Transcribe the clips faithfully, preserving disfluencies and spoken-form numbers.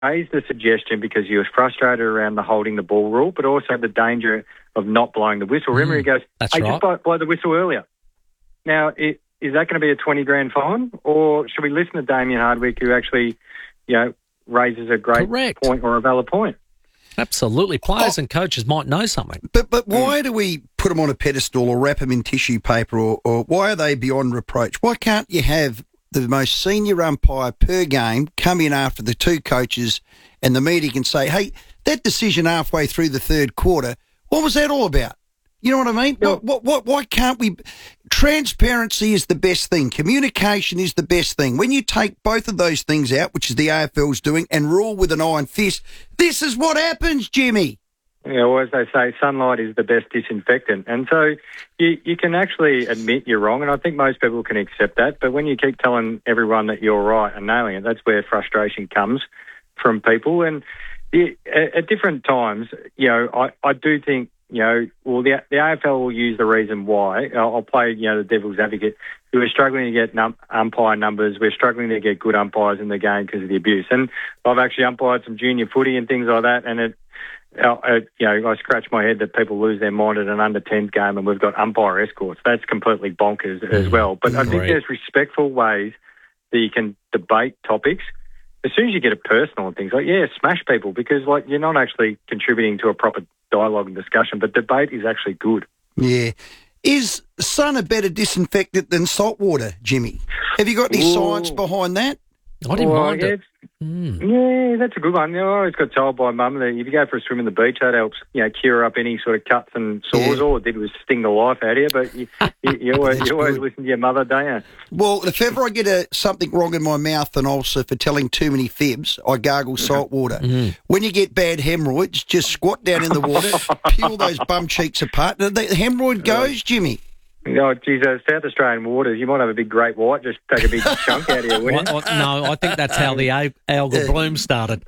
raised the suggestion because he was frustrated around the holding the ball rule, but also the danger of not blowing the whistle. Remember, Mm, he goes, that's hey, right. just blow, blow the whistle earlier. Now, it, is that going to be a twenty grand fine, or should we listen to Damien Hardwick, who actually, you know, raises a great Correct. point or a valid point? Absolutely. Players Oh. and coaches might know something. But but why do we put them on a pedestal or wrap them in tissue paper, or, or why are they beyond reproach? Why can't you have the most senior umpire per game come in after the two coaches and the media can say, hey, that decision halfway through the third quarter, what was that all about? You know what I mean? Yeah. What, what, what, why can't we... Transparency is the best thing. Communication is the best thing. When you take both of those things out, which is the A F L's doing, and rule with an iron fist, this is what happens, Jimmy. Yeah, well, as they say, sunlight is the best disinfectant. And so you, you can actually admit you're wrong, and I think most people can accept that. But when you keep telling everyone that you're right and nailing it, that's where frustration comes from people. And the, at, at different times, you know, I, I do think, you know, well, the, the A F L will use the reason why. I'll, I'll play, you know, the devil's advocate. We're struggling to get num- umpire numbers. We're struggling to get good umpires in the game because of the abuse. And I've actually umpired some junior footy and things like that, and it, Uh, uh, you know, I scratch my head that people lose their mind at an under tens game and we've got umpire escorts. That's completely bonkers as well. But I think Right. there's respectful ways that you can debate topics. As soon as you get it personal and things like, yeah, smash people, because like you're not actually contributing to a proper dialogue and discussion, but debate is actually good. Yeah. Is sun a better disinfectant than salt water, Jimmy? Have you got any Ooh. science behind that? I didn't Well, mind yeah, it. it's- Mm. Yeah, that's a good one. You know, I always got told by mum that if you go for a swim in the beach, that helps, you know, cure up any sort of cuts and sores. Yeah. All it did was sting the life out of you. But you, you, you always, That's you always good. listen to your mother, don't you? Well, if ever I get a, something wrong in my mouth and also for telling too many fibs, I gargle salt water. Mm. When you get bad hemorrhoids, just squat down in the water, peel those bum cheeks apart. The the hemorrhoid goes, Jimmy. Oh, geez, uh, South Australian waters, you might have a big great white, just take a big chunk out of you, wouldn't you? What- what- no, I think that's how the a- algal bloom started.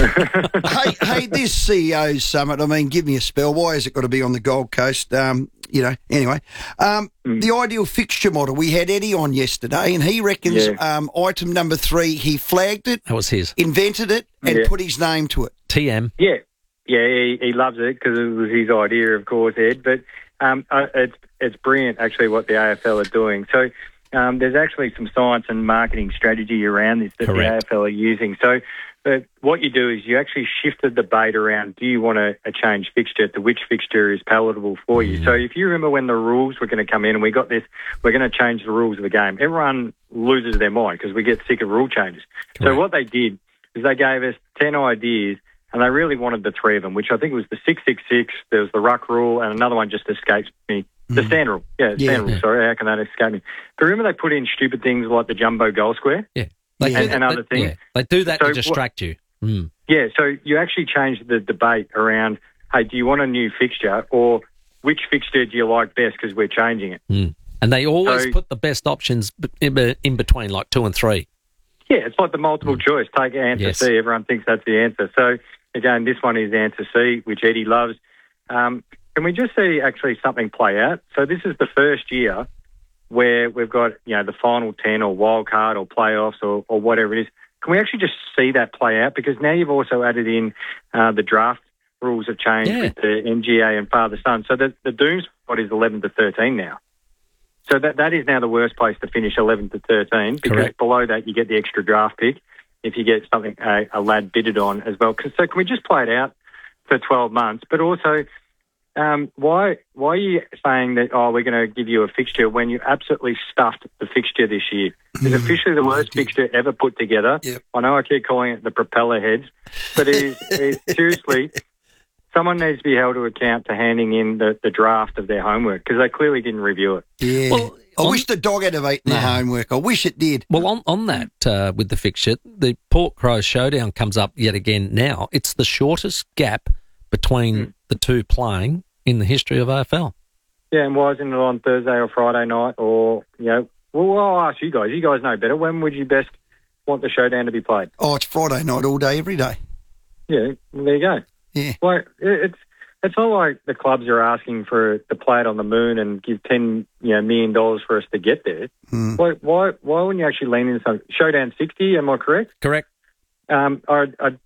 hey, hey, this C E O's summit, I mean, give me a spell. Why has it got to be on the Gold Coast? Um, you know, anyway. Um, Mm. The ideal fixture model, we had Eddie on yesterday, and he reckons Yeah. um, item number three, he flagged it, That was his. invented it, and Yeah. put his name to it. T M. Yeah, yeah, he, he loves it because it was his idea, of course, Ed. But um, uh, it's it's brilliant, actually, what the A F L are doing. So um, there's actually some science and marketing strategy around this that Correct. the A F L are using. So but what you do is you actually shift the debate around, do you want a, a change fixture to which fixture is palatable for you? So if you remember when the rules were going to come in and we got this, we're going to change the rules of the game, everyone loses their mind because we get sick of rule changes. So Correct. what they did is they gave us ten ideas, and they really wanted the three of them, which I think was the six six six, there was the ruck rule, and another one just escapes me. The stand rule. Yeah, Yeah. stand rule. Sorry, how can that escape me? But remember they put in stupid things like the jumbo goal square? Yeah. They Yeah. do And- that- and other they- things. Yeah. They do that So to what- distract you. Mm. Yeah, so you actually changed the debate around, hey, do you want a new fixture, or which fixture do you like best because we're changing it? Mm. And they always So- put the best options b- in, be- in between, like two and three. Yeah, it's like the multiple choice. Take answer Yes. C. Everyone thinks that's the answer. So, again, this one is answer C, which Eddie loves. Um, can we just see actually something play out? So this is the first year where we've got, you know, the final ten or wild card or playoffs or, or whatever it is. Can we actually just see that play out? Because now you've also added in uh, the draft rules have changed Yeah. with the N G A and father-son. So the, the doom spot is eleven to thirteen now. So that that is now the worst place to finish, eleven to thirteen, because Correct. below that you get the extra draft pick if you get something a, a lad bidded on as well. 'Cause- So can we just play it out for twelve months? But also, um, why why are you saying that, oh, we're going to give you a fixture when you absolutely stuffed the fixture this year? It's officially the worst fixture ever put together. Yep. I know I keep calling it the propeller heads, but it is, it is seriously, someone needs to be held to account to handing in the, the draft of their homework because they clearly didn't review it. Yeah. Well, I on- wish the dog had have eaten the Yeah. homework. I wish it did. Well, on, on that, uh, with the fixture, the Port Crows Showdown comes up yet again now. It's the shortest gap between Mm. the two playing in the history of A F L. Yeah, and why isn't it on Thursday or Friday night or, you know, well, I'll ask you guys. You guys know better. When would you best want the showdown to be played? Oh, it's Friday night all day, every day. Yeah, well, there you go. Yeah. Well, it- it's it's not like the clubs are asking for to play it on the moon and give ten you know million dollars for us to get there. Hmm. Why why why wouldn't you actually lean into something? Showdown sixty, am I correct? Correct. Um, I'd, I'd